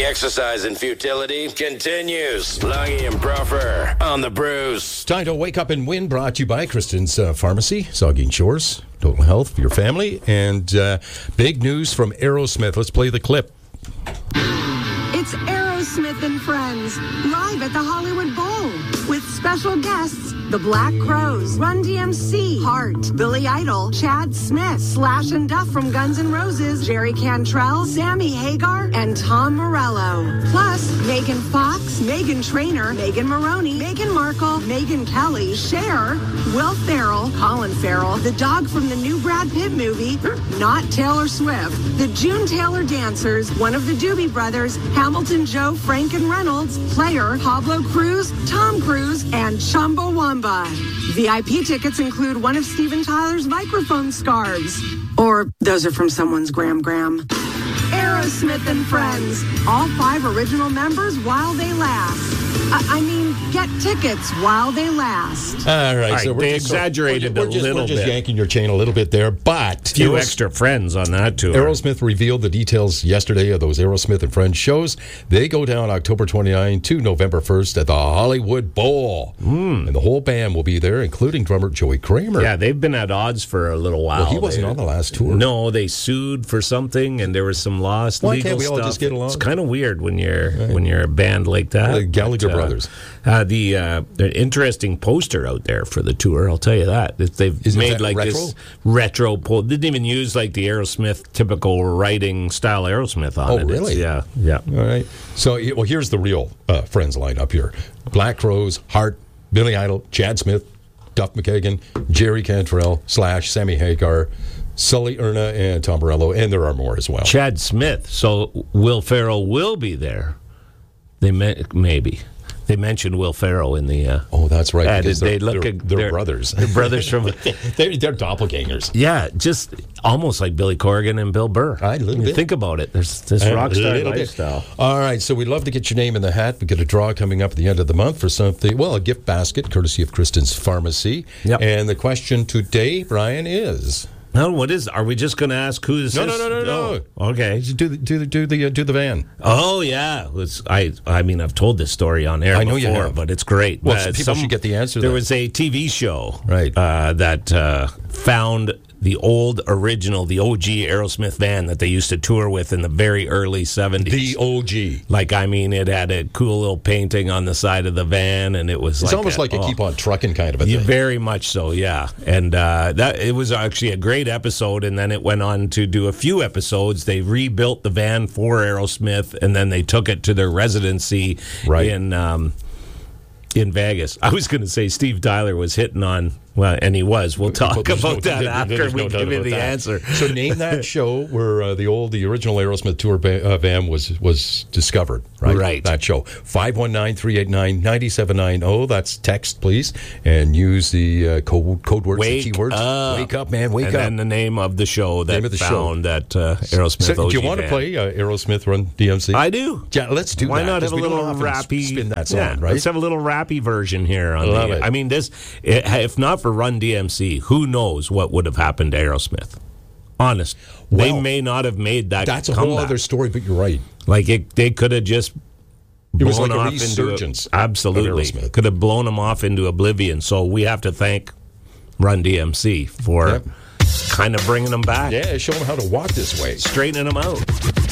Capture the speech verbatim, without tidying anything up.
The exercise in futility continues. Lungy and Proffer on the Bruce. Time to wake up and win, brought to you by Kristen's uh, Pharmacy, Saugeen Shores, total health for your family. And uh, big news from Aerosmith. Let's play the clip. It's Aerosmith and Friends, live at the Hollywood Bowl, with special guests, the Black Crowes, Run D M C, Heart, Billy Idol, Chad Smith, Slash and Duff from Guns N' Roses, Jerry Cantrell, Sammy Hagar, and Tom Morello. Plus, Megan Fox, Megan Trainor, Megan Maroney, Meghan Markle, Megyn Kelly, Cher, Will Ferrell, Colin Farrell, the dog from the new Brad Pitt movie, not Taylor Swift, the June Taylor Dancers, one of the Doobie Brothers, Hamilton Joe, Frank and Reynolds, Player, Pablo Cruz, Tom Cruise, and Chumbawamba. V I P tickets include one of Steven Tyler's microphone scarves. Or those are from someone's Gram Gram. Aerosmith and Friends. All five original members while they last. I, I mean, get tickets while they last. All right. All right, so we're they just, exaggerated we're, we're a just, little We're just bit. yanking your chain a little bit there, but... Few Aeros- extra friends on that tour. Aerosmith revealed the details yesterday of those Aerosmith and Friends shows. They go down October twenty-ninth to November first at the Hollywood Bowl. Mm. And the whole band will be there, including drummer Joey Kramer. Yeah, they've been at odds for a little while. Well, he wasn't They- on the last tour. No, they sued for something, and there was some lost Why legal can't we all stuff. just get along? It's kind of weird when you're when you're a band like that. The Gallagher But, uh, brothers. Uh, the uh, an interesting poster out there for the tour. I'll tell you that That they've Is it made that like retro? this retro. Po- they didn't even use like the Aerosmith typical writing style Aerosmith on Oh, it. It's- really? yeah, yeah. All right. So, yeah, well, here's the real uh, Friends lineup here. Black Crowes, Heart, Billy Idol, Chad Smith, Duff McKagan, Jerry Cantrell, Slash, Sammy Hagar, Sully Erna, and Tom Morello, and there are more as well. Chad Smith. So Will Ferrell will be there. They may, maybe. They mentioned Will Ferrell in the. Uh, Oh, that's right. ad. because They they're, look they're, at- they're they're- brothers. they're brothers from. they're, they're doppelgangers. Yeah, just almost like Billy Corgan and Bill Burr. Right, a little When you bit. think about it. There's this A rock star little bit. lifestyle. All right, so we'd love to get your name in the hat. We get a draw coming up at the end of the month for something. Well, a gift basket courtesy of Kristen's Pharmacy. Yep. And the question today, Brian, is. No, what is? Are we just going to ask who this No, is? no, no, no, no. Oh, okay. Do the do the do the uh, do the van. Oh yeah, it was I? I mean, I've told this story on air I know before, you have. but it's great. Well, Uh, so people should get the answer There then. was a T V show, Right. uh, that uh, found the old original, the O G Aerosmith van that they used to tour with in the very early seventies. The O G. Like, I mean, it had a cool little painting on the side of the van, and it was It's like almost a, like a oh. keep on trucking kind of a Yeah, thing. very much so, yeah. And uh, that it was actually a great episode, and then it went on to do a few episodes. They rebuilt the van for Aerosmith, and then they took it to their residency Right. in um, in Vegas. I was going to say Steve Tyler was hitting on, well, and he was. We'll talk There's no- about that there- after there's we no doubt give you about the that. answer. So name that show where uh, the old, the original Aerosmith tour ba- uh, van was was discovered, right? Right. That show. five one nine, three eight nine, nine seven nine zero. That's text, please. And use the uh, code, code words, Wake the keywords. up. Wake up, man. Wake and up. then the name of the show that Name of the show. found that uh, Aerosmith So, O do G you want to van. play uh, Aerosmith Run D M C? I do. Yeah, let's do Why that. not 'cause have a we don't little often rappy spin that song, yeah, right? Let's have a little rappy version here. On Love the, it. I mean, this. It, if not for Run D M C, who knows what would have happened to Aerosmith? Honest, they Well, may not have made that. That's a comeback. whole other story, but you're right. Like it, they could have just. It was blown like a off into resurgence of absolutely, Aerosmith. could have blown them off into oblivion. So we have to thank Run D M C for Yep. kind of bringing them back, Yeah, show them how to walk this way. straightening them out.